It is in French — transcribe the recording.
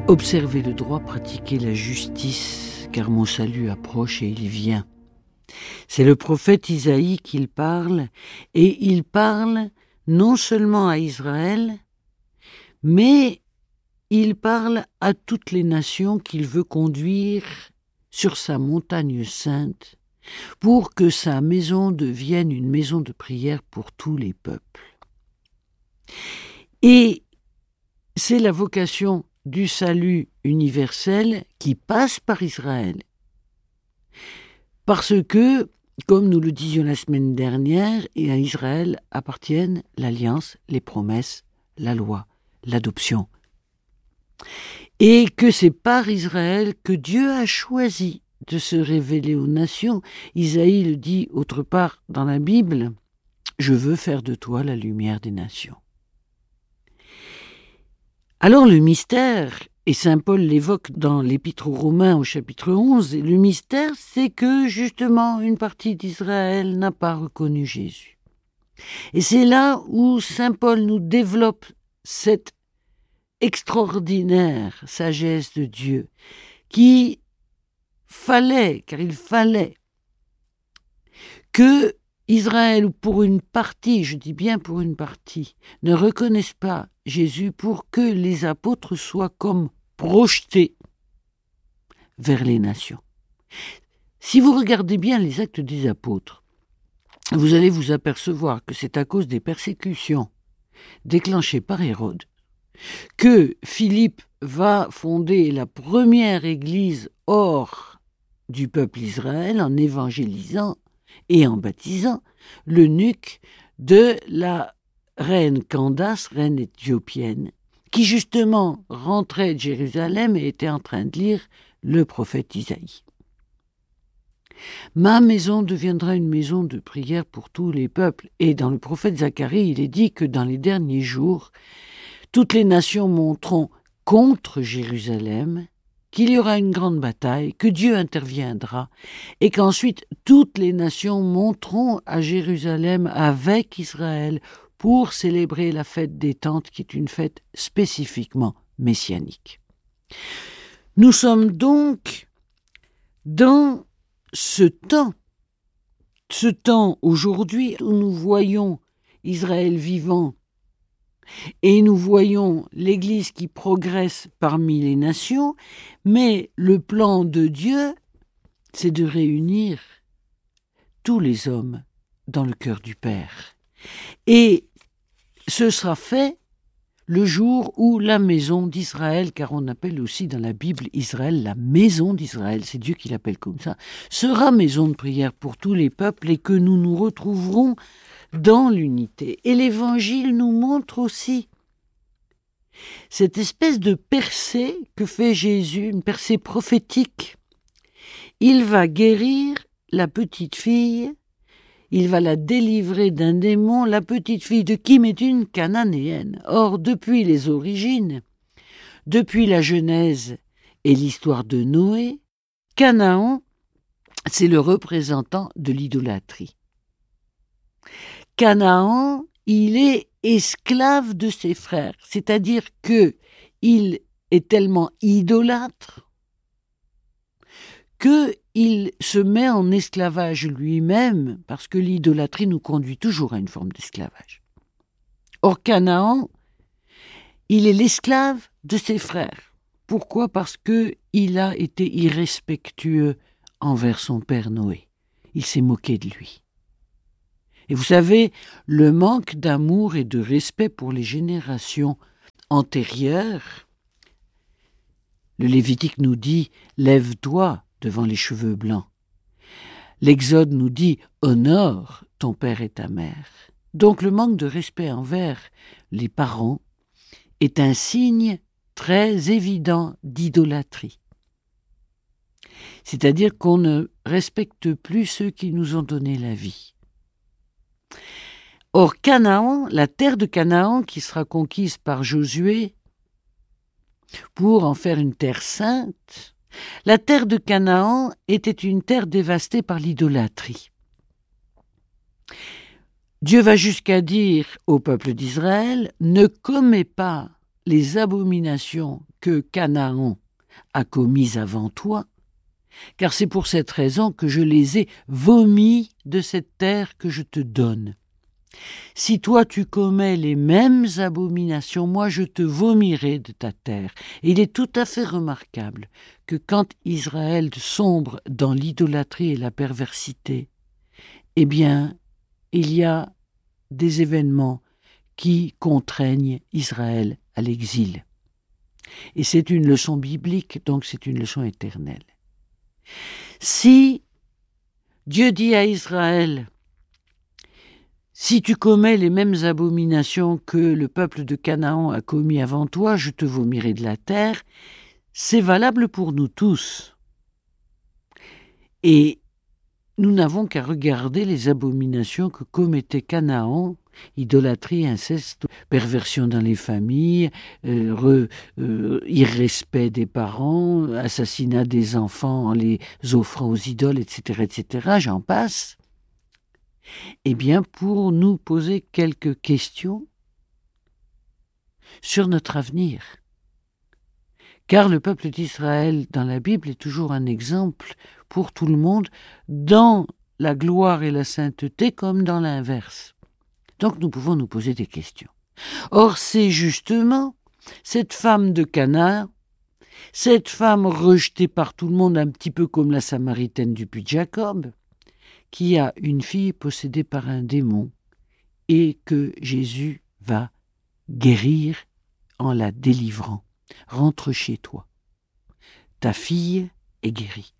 Observez le droit, pratiquez la justice, car mon salut approche et il vient. C'est le prophète Isaïe qu'il parle, et il parle non seulement à Israël, mais il parle à toutes les nations qu'il veut conduire sur sa montagne sainte pour que sa maison devienne une maison de prière pour tous les peuples. Et c'est la vocation du salut universel qui passe par Israël. Parce que, comme nous le disions la semaine dernière, et à Israël appartiennent l'alliance, les promesses, la loi, l'adoption. Et que c'est par Israël que Dieu a choisi de se révéler aux nations. Isaïe le dit autre part dans la Bible, « Je veux faire de toi la lumière des nations ». Alors le mystère, et saint Paul l'évoque dans l'Épître aux Romains au chapitre 11, le mystère c'est que justement une partie d'Israël n'a pas reconnu Jésus. Et c'est là où saint Paul nous développe cette extraordinaire sagesse de Dieu qu'il fallait que Israël, pour une partie, je dis bien pour une partie, ne reconnaisse pas Jésus pour que les apôtres soient comme projetés vers les nations. Si vous regardez bien les actes des apôtres, vous allez vous apercevoir que c'est à cause des persécutions déclenchées par Hérode que Philippe va fonder la première église hors du peuple Israël en évangélisant et en baptisant l'eunuque de la reine Candace, reine éthiopienne, qui justement rentrait de Jérusalem et était en train de lire le prophète Isaïe. Ma maison deviendra une maison de prière pour tous les peuples. Et dans le prophète Zacharie, il est dit que dans les derniers jours, toutes les nations monteront contre Jérusalem, qu'il y aura une grande bataille, que Dieu interviendra, et qu'ensuite toutes les nations monteront à Jérusalem avec Israël pour célébrer la fête des tentes, qui est une fête spécifiquement messianique. Nous sommes donc dans ce temps aujourd'hui où nous voyons Israël vivant et nous voyons l'Église qui progresse parmi les nations, mais le plan de Dieu, c'est de réunir tous les hommes dans le cœur du Père. Et ce sera fait le jour où la maison d'Israël, car on appelle aussi dans la Bible Israël la maison d'Israël, c'est Dieu qui l'appelle comme ça, sera maison de prière pour tous les peuples et que nous nous retrouverons dans l'unité. Et l'Évangile nous montre aussi cette espèce de percée que fait Jésus, une percée prophétique. Il va guérir la petite fille, il va la délivrer d'un démon. La petite fille de Kim est une cananéenne. Or, depuis les origines, depuis la Genèse et l'histoire de Noé, Canaan, c'est le représentant de l'idolâtrie. Canaan, il est esclave de ses frères, c'est-à-dire qu'il est tellement idolâtre qu'il se met en esclavage lui-même, parce que l'idolâtrie nous conduit toujours à une forme d'esclavage. Or, Canaan, il est l'esclave de ses frères. Pourquoi ? Parce qu'il a été irrespectueux envers son père Noé. Il s'est moqué de lui. Et vous savez, le manque d'amour et de respect pour les générations antérieures, le Lévitique nous dit « Lève-toi » devant les cheveux blancs. L'Exode nous dit « Honore ton père et ta mère ». Donc le manque de respect envers les parents est un signe très évident d'idolâtrie. C'est-à-dire qu'on ne respecte plus ceux qui nous ont donné la vie. Or, Canaan, la terre de Canaan qui sera conquise par Josué pour en faire une terre sainte, la terre de Canaan était une terre dévastée par l'idolâtrie. Dieu va jusqu'à dire au peuple d'Israël « Ne commets pas les abominations que Canaan a commis avant toi, car c'est pour cette raison que je les ai vomis de cette terre que je te donne. Si toi tu commets les mêmes abominations, moi je te vomirai de ta terre. Et il est tout à fait remarquable que quand Israël sombre dans l'idolâtrie et la perversité, eh bien, il y a des événements qui contraignent Israël à l'exil. Et c'est une leçon biblique, donc c'est une leçon éternelle. Si Dieu dit à Israël, si tu commets les mêmes abominations que le peuple de Canaan a commis avant toi, je te vomirai de la terre, c'est valable pour nous tous. Et nous n'avons qu'à regarder les abominations que commettait Canaan, idolâtrie, inceste, perversion dans les familles, irrespect des parents, assassinat des enfants en les offrant aux idoles, etc., j'en passe. Eh bien, pour nous poser quelques questions sur notre avenir. Car le peuple d'Israël dans la Bible est toujours un exemple pour tout le monde, dans la gloire et la sainteté comme dans l'inverse. Donc nous pouvons nous poser des questions. Or, c'est justement cette femme de Canaan, cette femme rejetée par tout le monde, un petit peu comme la Samaritaine du puits de Jacob, qui a une fille possédée par un démon et que Jésus va guérir en la délivrant. Rentre chez toi. Ta fille est guérie.